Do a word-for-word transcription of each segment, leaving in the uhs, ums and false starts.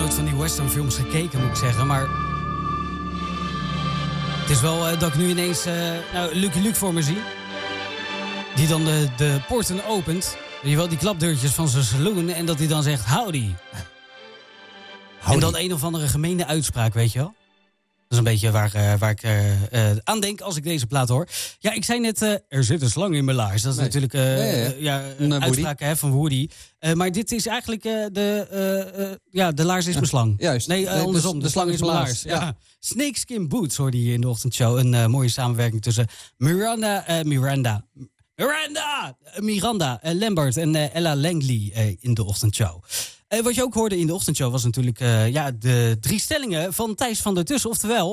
nooit van die westernfilms gekeken, moet ik zeggen. Maar het is wel uh, dat ik nu ineens uh, nou, Lucky Luke voor me zie. Die dan de, de poorten opent. Weet je wel, die klapdeurtjes van zijn saloon. En dat hij dan zegt, howdy. howdy. En dan een of andere gemeene uitspraak, weet je wel. Dat is een beetje waar, uh, waar ik uh, uh, aan denk als ik deze plaat hoor. Ja, ik zei net, uh, er zit een slang in mijn laars. Dat is nee. natuurlijk uh, nee, ja. Uh, ja, een uh, uitspraak hè, van Woody. Uh, maar dit is eigenlijk uh, de, uh, uh, ja, de laars is mijn slang. Juist. Nee, uh, nee andersom, de, de, de slang is mijn laars. Ja. Ja. Snakeskin Boots hoorde je in de ochtendshow. Een uh, mooie samenwerking tussen Miranda, uh, Miranda, Miranda, uh, Miranda uh, Lambert en uh, Ella Langley uh, in de ochtendshow. Uh, wat je ook hoorde in de ochtendshow was natuurlijk uh, ja, de drie stellingen van Thijs van der Tussen. Oftewel,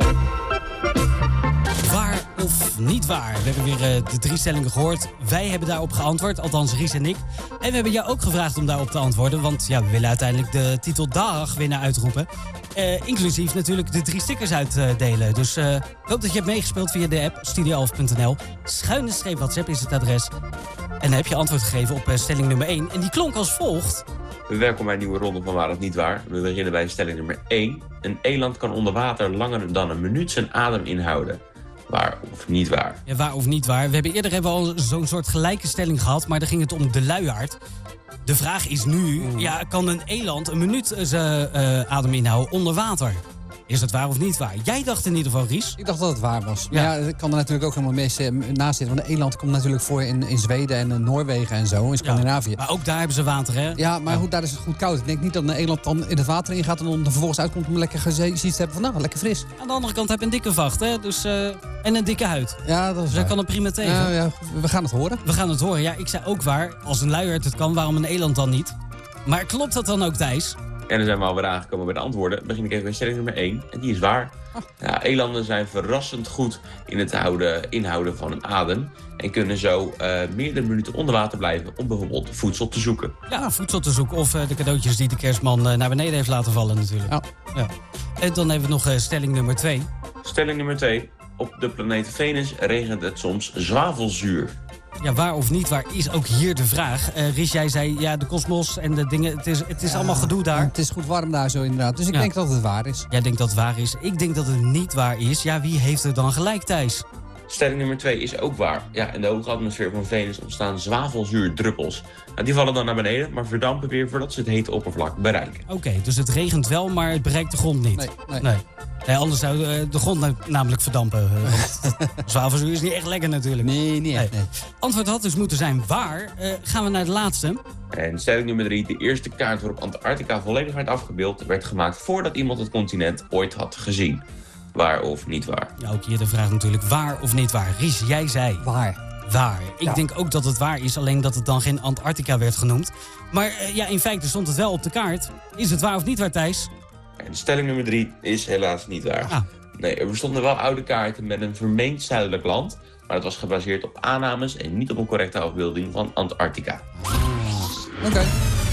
waar of niet waar? We hebben weer uh, de drie stellingen gehoord. Wij hebben daarop geantwoord, althans Ries en ik. En we hebben jou ook gevraagd om daarop te antwoorden. Want ja, we willen uiteindelijk de titel Dagwinnaar uitroepen. Uh, inclusief natuurlijk de drie stickers uitdelen. Dus uh, ik hoop dat je hebt meegespeeld via de app studio elf punt n l. Schuine streep WhatsApp is het adres. En dan heb je antwoord gegeven op uh, stelling nummer één. En die klonk als volgt. Welkom bij een nieuwe ronde van Waar of Niet Waar. We beginnen bij stelling nummer één. Een eland kan onder water langer dan een minuut zijn adem inhouden. Waar of niet waar? Ja, waar of niet waar. We hebben eerder hebben al zo'n soort gelijke stelling gehad, maar daar ging het om de luiaard. De vraag is nu, ja, kan een eland een minuut zijn uh, adem inhouden onder water? Is dat waar of niet waar? Jij dacht in ieder geval, Ries. Ik dacht dat het waar was. Ja, maar ja, dat kan er natuurlijk ook helemaal mis, uh, naast zitten. Want een eland komt natuurlijk voor in, in Zweden en in Noorwegen en zo, in Scandinavië. Ja, maar ook daar hebben ze water, hè? Ja, maar ja. Goed, daar is het goed koud. Ik denk niet dat een eland dan in het water ingaat en dan er vervolgens uitkomt om lekker iets te hebben van, nou, lekker fris. Aan de andere kant heb je een dikke vacht, hè? Dus, uh, en een dikke huid. Ja, dat is Dus dat kan er prima tegen. Ja, ja, we gaan het horen. We gaan het horen. Ja, ik zei ook waar. Als een luiaard het kan, waarom een eland dan niet? Maar klopt dat dan ook, Thijs? En dan zijn we alweer aangekomen bij de antwoorden. Dan begin ik even bij stelling nummer één. En die is waar. Oh. Ja, elanden zijn verrassend goed in het houden, inhouden van een adem. En kunnen zo uh, meerdere minuten onder water blijven om bijvoorbeeld voedsel te zoeken. Ja, voedsel te zoeken. Of uh, de cadeautjes die de kerstman uh, naar beneden heeft laten vallen natuurlijk. Ja. Ja. En dan hebben we nog uh, stelling nummer twee. Stelling nummer twee. Op de planeet Venus regent het soms zwavelzuur. Ja, waar of niet waar is ook hier de vraag. Uh, Ries, jij zei, ja, de kosmos en de dingen, het is, het is ja, allemaal gedoe daar. Het is goed warm daar zo inderdaad, dus ik ja. denk dat het waar is. Jij denkt dat het waar is. Ik denk dat het niet waar is. Ja, wie heeft er dan gelijk, Thijs? Stelling nummer twee is ook waar. Ja, in de hoge atmosfeer van Venus ontstaan zwavelzuurdruppels. Nou, die vallen dan naar beneden, maar verdampen weer voordat ze het hete oppervlak bereiken. Oké, okay, dus het regent wel, maar het bereikt de grond niet. Nee, nee. nee. nee anders zou uh, de grond na- namelijk verdampen. Zwavelzuur is niet echt lekker natuurlijk. Nee, niet echt. Nee. Nee. Antwoord had dus moeten zijn waar. Uh, gaan we naar de laatste. En stelling nummer drie. De eerste kaart waarop Antarctica volledig werd afgebeeld werd gemaakt voordat iemand het continent ooit had gezien. Waar of niet waar? Ja, ook hier de vraag natuurlijk waar of niet waar. Ries, jij zei... Waar. Waar. Ik ja. denk ook dat het waar is, alleen dat het dan geen Antarctica werd genoemd. Maar uh, ja, in feite stond het wel op de kaart. Is het waar of niet waar, Thijs? En stelling nummer drie is helaas niet waar. Ah. Nee, er bestonden wel oude kaarten met een vermeend zuidelijk land. Maar het was gebaseerd op aannames en niet op een correcte afbeelding van Antarctica. Ah. Oké. Okay.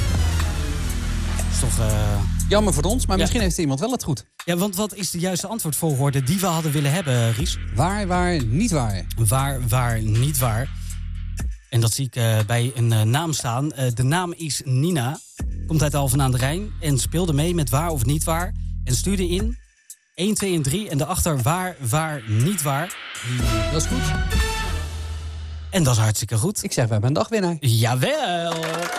Is toch... Uh... Jammer voor ons, maar ja. misschien heeft iemand wel het goed. Ja, want wat is de juiste antwoordvolgorde die we hadden willen hebben, Ries? Waar, waar, niet waar. Waar, waar, niet waar. En dat zie ik uh, bij een uh, naam staan. Uh, de naam is Nina. Komt uit Alphen aan de Rijn. En speelde mee met waar of niet waar. En stuurde in één, twee en drie. En daarachter waar, waar, niet waar. Dat is goed. En dat is hartstikke goed. Ik zeg, we hebben een dagwinnaar. Jawel!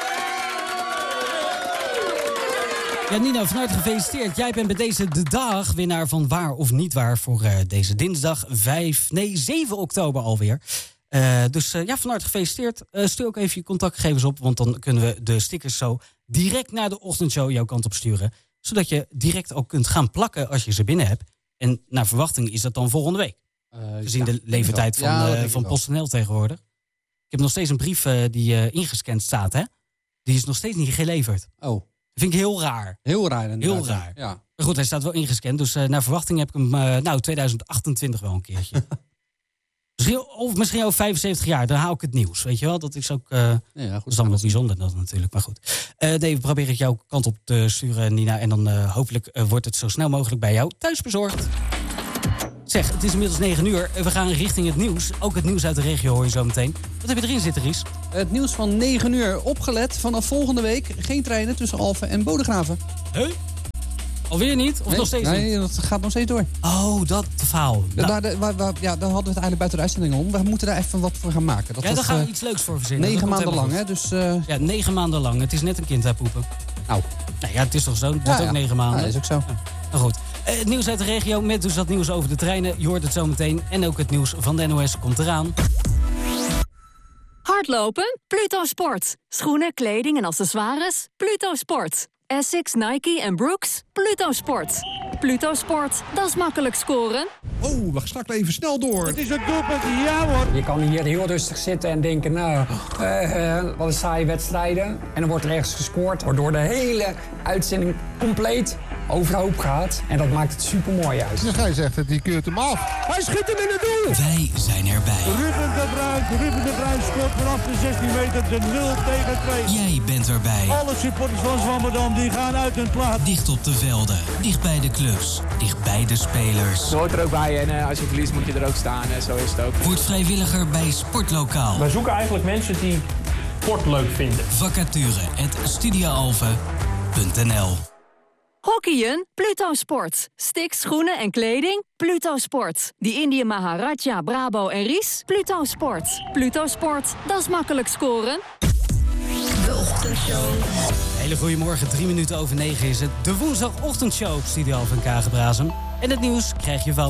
Ja, Nina, van harte gefeliciteerd. Jij bent bij deze de dagwinnaar van Waar of Niet Waar voor uh, deze dinsdag vijf, nee, zeven oktober alweer. Uh, dus uh, ja, van harte gefeliciteerd. Uh, stuur ook even je contactgegevens op, want dan kunnen we de stickers zo direct naar de ochtendshow jouw kant op sturen. Zodat je direct ook kunt gaan plakken als je ze binnen hebt. En naar verwachting is dat dan volgende week. Uh, Gezien ja, de levertijd van, ja, uh, van PostNL tegenwoordig. Ik heb nog steeds een brief uh, die uh, ingescand staat, hè? Die is nog steeds niet geleverd. Oh. Dat vind ik heel raar. Heel raar inderdaad. Heel raar. Ja. Maar goed, hij staat wel ingescand. Dus uh, naar verwachting heb ik hem, uh, nou, tweeduizend achtentwintig wel een keertje. misschien, of misschien ook vijfenzeventig jaar. Dan haal ik het nieuws, weet je wel. Dat is ook, uh, ja, goed, dat is dan wel bijzonder dat natuurlijk. Maar goed. Uh, nee, we proberen het jouw kant op te sturen, Nina. En dan uh, hopelijk uh, wordt het zo snel mogelijk bij jou thuis bezorgd. Zeg, het is inmiddels negen uur. We gaan richting het nieuws. Ook het nieuws uit de regio hoor je zo meteen. Wat heb je erin zitten, Ries? Het nieuws van negen uur. Opgelet, vanaf volgende week geen treinen tussen Alphen en Bodegraven. Huh? Alweer niet? Of nee, nog steeds nee, niet? dat gaat nog steeds door. Oh, dat verhaal. Ja, Nou. daar, waar, waar, ja, daar hadden we het eigenlijk buiten de uitzending om. We moeten daar even wat voor gaan maken. Dat ja, was, daar gaan we uh, iets leuks voor verzinnen. Negen dat maanden lang, hè? Dus, uh... Ja, negen maanden lang. Het is net een kind uitpoepen. Nou. Nou ja, het is toch zo? Het ja, is ook ja. negen maanden. Ja, dat is ook zo. Ja. Nou goed. Uh, het nieuws uit de regio met dus dat nieuws over de treinen. Je hoort het zo meteen. En ook het nieuws van de N O S komt eraan. Hardlopen? Pluto Sport. Schoenen, kleding en accessoires? Pluto Sport. Essex, Nike en Brooks? Pluto Sport. Pluto Sport, dat is makkelijk scoren. Oh, we starten even snel door. Het is een doelpunt, ja hoor. Je kan hier heel rustig zitten en denken, nou, uh, uh, wat een saaie wedstrijden. En dan wordt er ergens gescoord, waardoor de hele uitzending compleet overhoop gaat. En dat maakt het supermooi uit. Dan ga je zeggen, die keurt hem af. Hij schiet hem in het doel. Wij zijn erbij. Ruben de Bruin, Ruben de Bruin scoort vanaf de zestien meter de nul tegen twee. Jij bent erbij. Alle supporters van Zwammerdam die gaan uit hun plaats. Dicht op de velden, dicht bij de clubs, dicht bij de spelers. Je hoort er ook bij en uh, als je verliest moet je er ook staan. Uh, zo is het ook. Word vrijwilliger bij Sportlokaal. Wij zoeken eigenlijk mensen die sport leuk vinden. Vacature at studiaalve punt n l. Hockeyen? Pluto Sport. Sticks, schoenen en kleding? Pluto Sport. Die Indië Maharaja, Brabo en Ries? Pluto Sport. Pluto Sport, dat is makkelijk scoren. De ochtendshow. Hele goede morgen, drie minuten over negen is het. De woensdagochtendshow op Studio van Kagenbrazen. En het nieuws krijg je van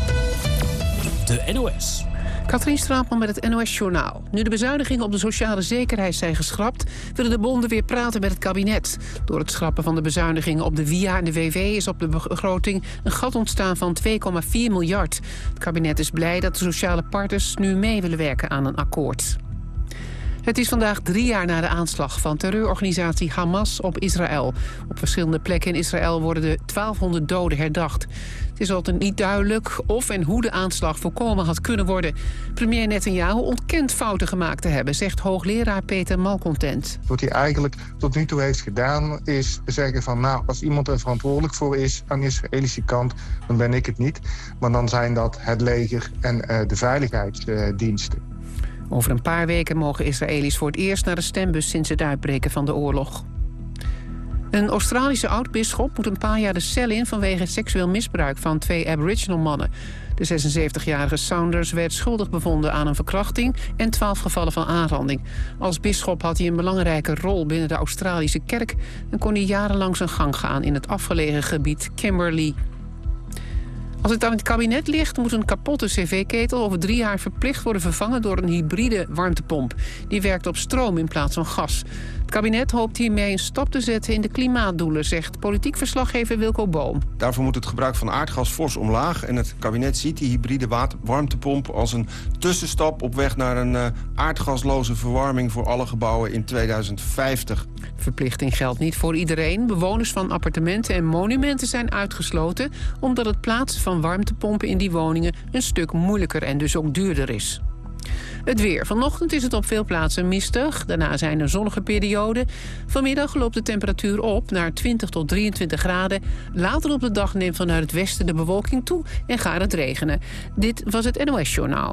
de N O S. Katrien Straatman met het N O S-journaal. Nu de bezuinigingen op de sociale zekerheid zijn geschrapt, willen de bonden weer praten met het kabinet. Door het schrappen van de bezuinigingen op de W I A en de W W is op de begroting een gat ontstaan van twee komma vier miljard. Het kabinet is blij dat de sociale partners nu mee willen werken aan een akkoord. Het is vandaag drie jaar na de aanslag van terreurorganisatie Hamas op Israël. Op verschillende plekken in Israël worden de twaalfhonderd doden herdacht. Het is altijd niet duidelijk of en hoe de aanslag voorkomen had kunnen worden. Premier Netanyahu ontkent fouten gemaakt te hebben, zegt hoogleraar Peter Malcontent. Wat hij eigenlijk tot nu toe heeft gedaan is zeggen van, nou, als iemand er verantwoordelijk voor is aan de Israëlische kant, dan ben ik het niet. Maar dan zijn dat het leger en uh, de veiligheidsdiensten. Over een paar weken mogen Israëli's voor het eerst naar de stembus sinds het uitbreken van de oorlog. Een Australische oud-bisschop moet een paar jaar de cel in vanwege seksueel misbruik van twee Aboriginal mannen. De zesenzeventigjarige Saunders werd schuldig bevonden aan een verkrachting en twaalf gevallen van aanranding. Als bisschop had hij een belangrijke rol binnen de Australische kerk en kon hij jarenlang zijn gang gaan in het afgelegen gebied Kimberley. Als het aan het kabinet ligt, moet een kapotte cv-ketel over drie jaar verplicht worden vervangen door een hybride warmtepomp. Die werkt op stroom in plaats van gas. Het kabinet hoopt hiermee een stap te zetten in de klimaatdoelen, zegt politiek verslaggever Wilco Boom. Daarvoor moet het gebruik van aardgas fors omlaag. En het kabinet ziet die hybride warmtepomp als een tussenstap op weg naar een uh, aardgasloze verwarming voor alle gebouwen in tweeduizend vijftig. Verplichting geldt niet voor iedereen. Bewoners van appartementen en monumenten zijn uitgesloten, omdat het plaatsen van warmtepompen in die woningen een stuk moeilijker en dus ook duurder is. Het weer. Vanochtend is het op veel plaatsen mistig. Daarna zijn er zonnige perioden. Vanmiddag loopt de temperatuur op naar twintig tot drieëntwintig graden. Later op de dag neemt vanuit het westen de bewolking toe en gaat het regenen. Dit was het N O S-journaal.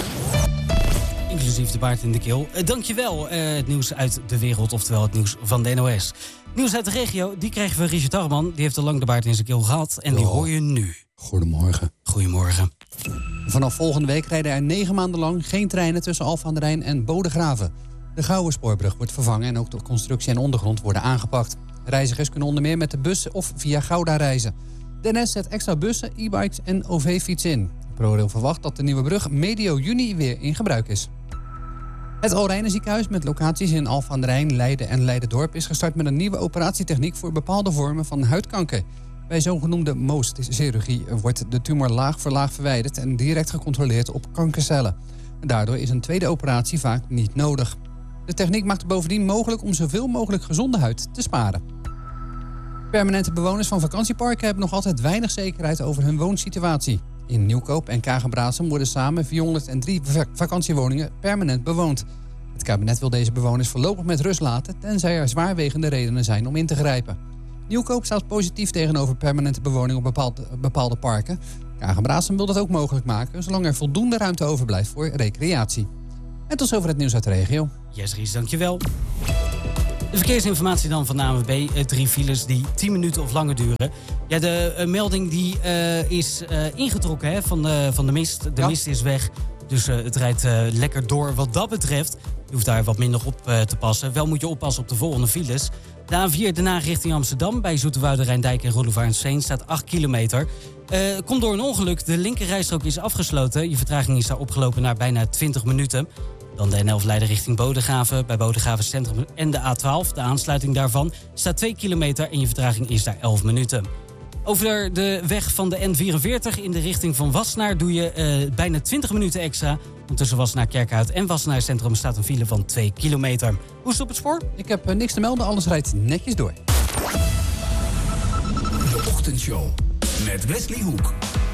Inclusief de baard in de keel. Uh, dankjewel, uh, het nieuws uit de wereld, oftewel het nieuws van de N O S. Nieuws uit de regio, die kregen we Richard Harman. Die heeft al lang de baard in zijn keel gehad en die oh. hoor je nu. Goedemorgen. Goedemorgen. Vanaf volgende week rijden er negen maanden lang geen treinen tussen Alphen aan den Rijn en Bodegraven. De Gouwe spoorbrug wordt vervangen en ook de constructie en ondergrond worden aangepakt. Reizigers kunnen onder meer met de bus of via Gouda reizen. De N S zet extra bussen, e-bikes en O V-fietsen in. ProRail verwacht dat de nieuwe brug medio juni weer in gebruik is. Het Alrijnen ziekenhuis met locaties in Alphen aan den Rijn, Leiden en Leiderdorp is gestart met een nieuwe operatietechniek voor bepaalde vormen van huidkanker. Bij zogenoemde M O S T-chirurgie wordt de tumor laag voor laag verwijderd en direct gecontroleerd op kankercellen. En daardoor is een tweede operatie vaak niet nodig. De techniek maakt het bovendien mogelijk om zoveel mogelijk gezonde huid te sparen. Permanente bewoners van vakantieparken hebben nog altijd weinig zekerheid over hun woonsituatie. In Nieuwkoop en Kagenbrazen worden samen vierhonderddrie vakantiewoningen permanent bewoond. Het kabinet wil deze bewoners voorlopig met rust laten, tenzij er zwaarwegende redenen zijn om in te grijpen. Nieuwkoop staat positief tegenover permanente bewoning op bepaalde, bepaalde parken. Kagenbrazen wil dat ook mogelijk maken, zolang er voldoende ruimte overblijft voor recreatie. En tot zover het nieuws uit de regio. Yes, Ries, dankjewel. De verkeersinformatie dan van de A N W B. Uh, drie files die tien minuten of langer duren. Ja, de uh, melding die uh, is uh, ingetrokken hè, van, de, van de mist. De ja. mist is weg. Dus uh, het rijdt uh, lekker door wat dat betreft. Je hoeft daar wat minder op uh, te passen. Wel moet je oppassen op de volgende files. De A vier Den Haag richting Amsterdam. Bij Zoeterwoude, Rijndijk en Roelofaarensveen staat acht kilometer. Uh, komt door een ongeluk. De linkerrijstrook is afgesloten. Je vertraging is daar opgelopen naar bijna twintig minuten. Dan de N elf Leiden richting Bodegraven. Bij Bodegraven Centrum en de A twaalf. De aansluiting daarvan staat twee kilometer en je vertraging is daar elf minuten. Over de weg van de N vierenveertig in de richting van Wassenaar doe je uh, bijna twintig minuten extra. Want tussen Wassenaar Kerkhout en Wassenaar Centrum staat een file van twee kilometer. Hoe is het op het spoor? Ik heb uh, niks te melden, alles rijdt netjes door. De Ochtendshow met Wesley Hoek.